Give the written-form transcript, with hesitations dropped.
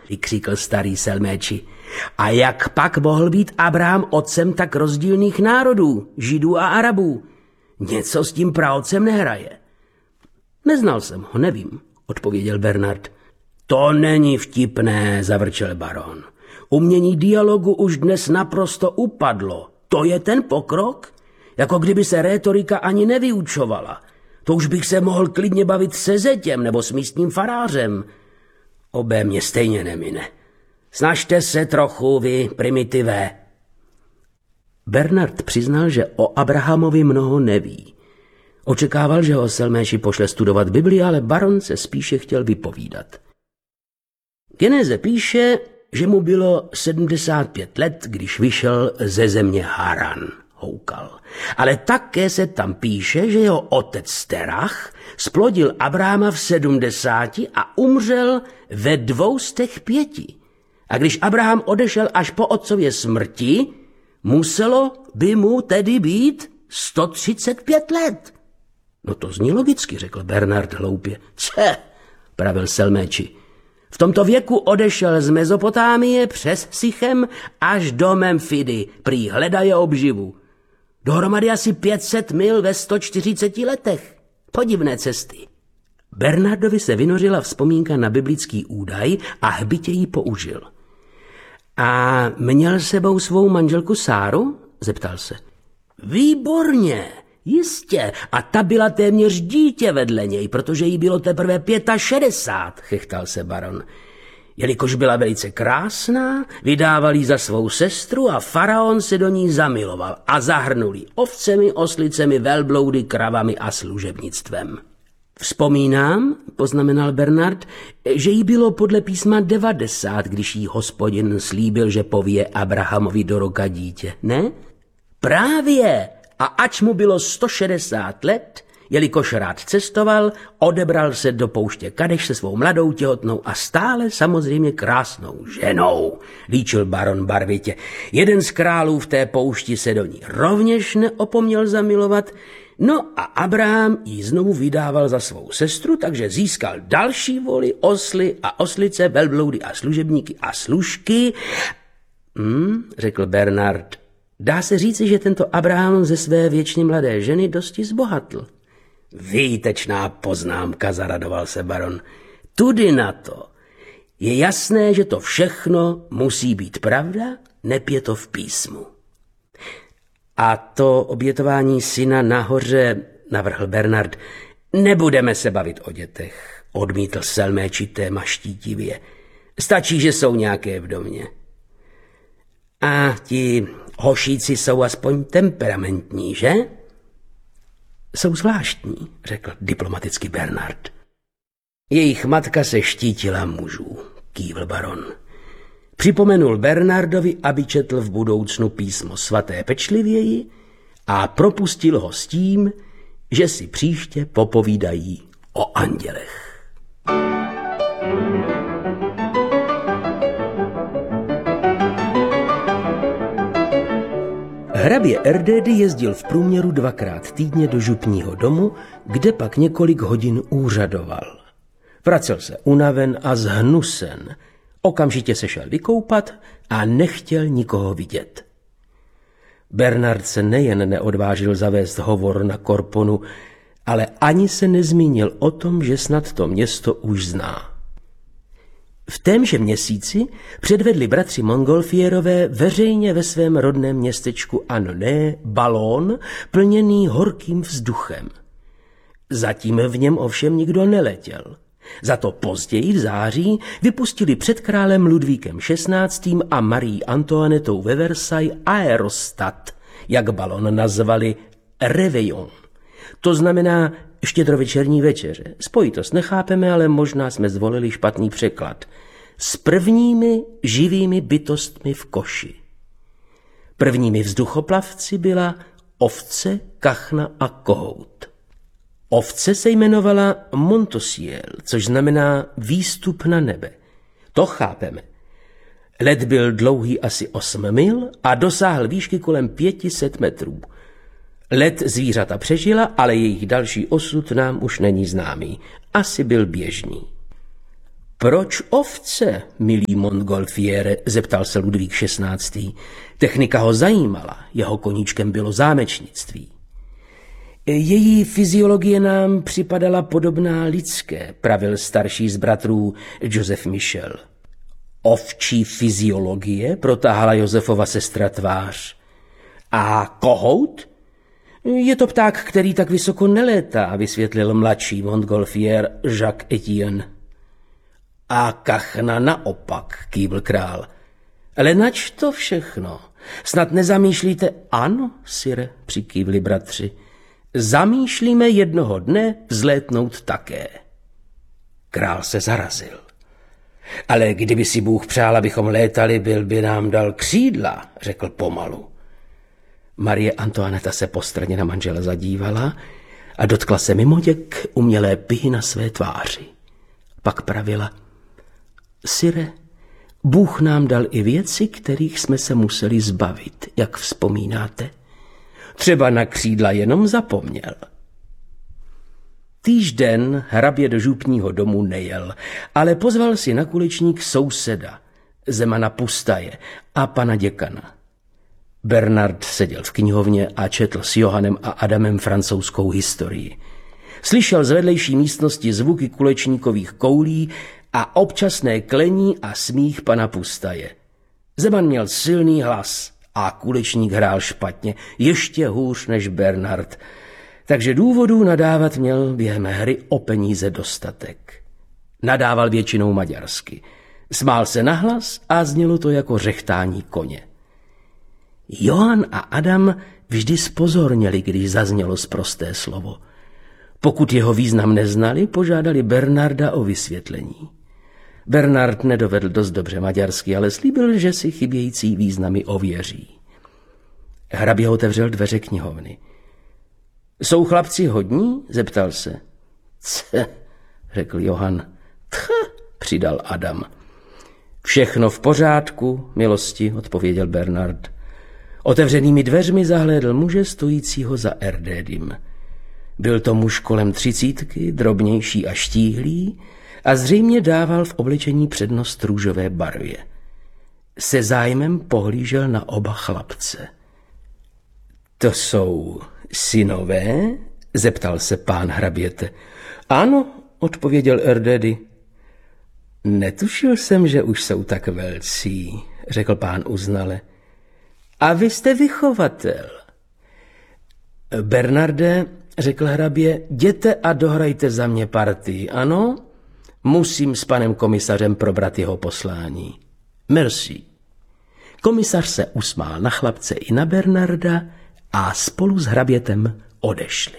vykřikl starý Selméči. A jak pak mohl být Abraham otcem tak rozdílných národů, Židů a Arabů? Něco s tím praotcem nehraje. Neznal jsem ho, nevím, odpověděl Bernard. To není vtipné, zavrčel baron. Umění dialogu už dnes naprosto upadlo. To je ten pokrok? Jako kdyby se rétorika ani nevyučovala. To už bych se mohl klidně bavit se zetěm nebo s místním farářem. Obé mě stejně nemine. Snažte se trochu, vy primitivé. Bernard přiznal, že o Abrahamovi mnoho neví. Očekával, že ho Selméši pošle studovat Bibli, ale baron se spíše chtěl vypovídat. Geneze píše, že mu bylo 75 let, když vyšel ze země Haran, houkal. Ale také se tam píše, že jeho otec Terach splodil Abrahama v 70 a umřel ve 205. A když Abraham odešel až po otcově smrti, muselo by mu tedy být 135 let. No to zní logicky, řekl Bernard hloupě. Pravil Selméči. V tomto věku odešel z Mezopotámie přes Sichem až do Memfidy, prý hledaje obživu. Dohromady asi 500 mil ve 140 letech. Podivné cesty. Bernardovi se vynořila vzpomínka na biblický údaj a hbitě ji použil. A měl sebou svou manželku Sáru? Zeptal se. Výborně, jistě. A ta byla téměř dítě vedle něj, protože jí bylo teprve 65, chechtal se baron. Jelikož byla velice krásná, vydával jí za svou sestru a faraon se do ní zamiloval a zahrnul jí ovcemi, oslicemi, velbloudy, kravami a služebnictvem. Vzpomínám, poznamenal Bernard, že jí bylo podle písma 90, když jí Hospodin slíbil, že povije Abrahamovi do roka dítě, ne? Právě, a ač mu bylo 160 let, jelikož rád cestoval, odebral se do pouště Kadeš se svou mladou těhotnou a stále samozřejmě krásnou ženou, líčil baron barvitě. Jeden z králů v té poušti se do ní rovněž neopomněl zamilovat, no a Abraham ji znovu vydával za svou sestru, takže získal další voly, osly a oslice, velbloudy a služebníky a služky. Řekl Bernard, dá se říci, že tento Abraham ze své věčně mladé ženy dosti zbohatl. Výtečná poznámka, zaradoval se baron. Tudy na to. Je jasné, že to všechno musí být pravda, neb je to v písmu. A to obětování syna nahoře, navrhl Bernard. Nebudeme se bavit o dětech, odmítl Selméči téma štítivě. Stačí, že jsou nějaké v domě. A ti hošíci jsou aspoň temperamentní, že? Jsou zvláštní, řekl diplomaticky Bernard. Jejich matka se štítila mužů, kývl baron. Připomenul Bernardovi, aby četl v budoucnu písmo svaté pečlivěji a propustil ho s tím, že si příště popovídají o andělech. Hrabě Erdédy jezdil v průměru 2krát týdně do župního domu, kde pak několik hodin úřadoval. Vracel se unaven a zhnusen. Okamžitě se šel vykoupat a nechtěl nikoho vidět. Bernard se nejen neodvážil zavést hovor na Korponu, ale ani se nezmínil o tom, že snad to město už zná. V témže měsíci předvedli bratři Montgolfierové veřejně ve svém rodném městečku Annonay balón plněný horkým vzduchem. Zatím v něm ovšem nikdo neletěl. Za to později v září vypustili před králem Ludvíkem XVI. A Marií Antoinetou ve Versailles aerostat, jak balon nazvali Réveillon. To znamená štědrovečerní večeře. Spojitost nechápeme, ale možná jsme zvolili špatný překlad. S prvními živými bytostmi v koši. Prvními vzduchoplavci byla ovce, kachna a kohout. Ovce se jmenovala Montociel, což znamená výstup na nebe. To chápeme. Let byl dlouhý asi 8 mil a dosáhl výšky kolem 500 metrů. Let zvířata přežila, ale jejich další osud nám už není známý. Asi byl běžný. Proč ovce, milý Montgolfiere, zeptal se Ludvík XVI. Technika ho zajímala, jeho koníčkem bylo zámečnictví. Její fyziologie nám připadala podobná lidské, pravil starší z bratrů Joseph Michel. Ovčí fyziologie, protáhala Josefova sestra tvář. A kohout? Je to pták, který tak vysoko nelétá, vysvětlil mladší Montgolfier Jacques Etienne. A kachna naopak, kývl král. Ale nač to všechno? Snad nezamýšlíte? Ano, sire, přikývli bratři. Zamýšlíme jednoho dne vzlétnout také. Král se zarazil. Ale kdyby si Bůh přál, abychom létali, byl by nám dal křídla, řekl pomalu. Marie Antoineta se postraně na manžela zadívala a dotkla se mimoděk umělé pihy na své tváři. Pak pravila: Sire, Bůh nám dal i věci, kterých jsme se museli zbavit, jak vzpomínáte. Třeba na křídla jenom zapomněl. Týž den hrabě do župního domu nejel, ale pozval si na kulečník souseda, zemana Pustaje a pana děkana. Bernard seděl v knihovně a četl s Johannem a Adamem francouzskou historii. Slyšel z vedlejší místnosti zvuky kulečníkových koulí a občasné klení a smích pana Pustaje. Zeman měl silný hlas a kulečník hrál špatně, ještě hůř než Bernard, takže důvodů nadávat měl během hry o peníze dostatek. Nadával většinou maďarsky. Smál se nahlas a znělo to jako řechtání koně. Johann a Adam vždy zpozorněli, když zaznělo sprosté slovo. Pokud jeho význam neznali, požádali Bernarda o vysvětlení. Bernard nedovedl dost dobře maďarsky, ale slíbil, že si chybějící významy ověří. Hrabě otevřel dveře knihovny. Jsou chlapci hodní? Zeptal se. Ce, řekl Johann. Přidal Adam. Všechno v pořádku, milosti, odpověděl Bernard. Otevřenými dveřmi zahlédl muže stojícího za Erdédym. Byl to muž kolem 30, drobnější a štíhlý, a zřejmě dával v oblečení přednost růžové barvě. Se zájmem pohlížel na oba chlapce. To jsou synové? Zeptal se pán hraběte. Ano, odpověděl Erdédy. Netušil jsem, že už jsou tak velcí, řekl pán uznale. A vy jste vychovatel. Bernarde, řekl hrabě, jděte a dohrajte za mě partii, ano? Musím s panem komisařem probrat jeho poslání. Merci. Komisař se usmál na chlapce i na Bernarda a spolu s hrabětem odešli.